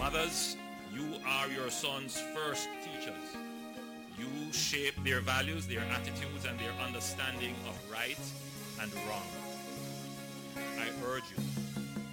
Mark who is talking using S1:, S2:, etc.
S1: Mothers, you are your sons' first teachers. You shape their values, their attitudes, and their understanding of right and wrong. I urge you